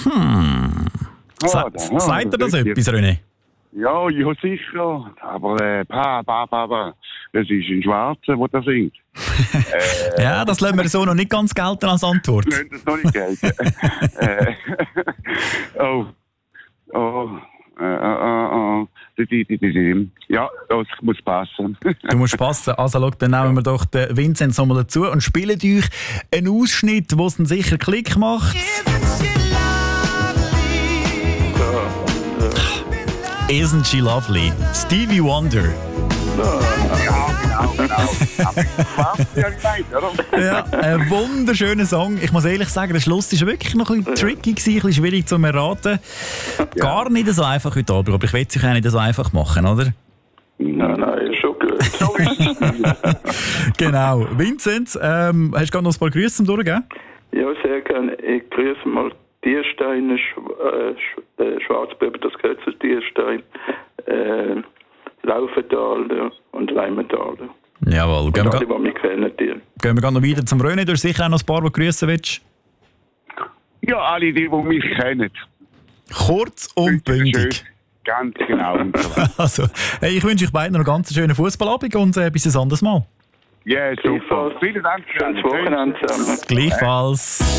Sagt dir das etwas, René? Ja, sicher. Aber das ist ein Schwarzer, der das singt. Ja, das lassen wir so noch nicht ganz gelten als Antwort. Nein, das noch nicht gelten. Ja, das muss passen. Du musst passen. Also, schau, dann nehmen wir doch den Vinzenz nochmal dazu und spielen euch einen Ausschnitt, wo es dann sicher Klick macht. Isn't she lovely? Stevie Wonder. Ja, ein wunderschöner Song. Ich muss ehrlich sagen, der Schluss war wirklich noch ein bisschen tricky, ein bisschen schwierig zu erraten. Gar nicht so einfach heute Abend, aber ich will es euch auch nicht so einfach machen, oder? Nein, ist schon gut. Genau. Vinzenz, hast du gerade noch ein paar Grüße zum Durchgeben? Ja, sehr gerne. Ich grüße mal Tiersteine, Schwarzbuben, das gehört zu Tierstein, Laufental und Leimental. Jawohl. Gehen wir noch weiter zum René. Du hast sicher auch noch ein paar, die du grüßen willst. Ja, alle die mich kennen. Kurz und bündig. Ganz genau. Also, hey, ich wünsche euch beiden noch einen ganz schönen Fußballabend und bis ein anderes Mal. Ja, super. Vielen Dank. Schönes Wochenende zusammen. Gleichfalls.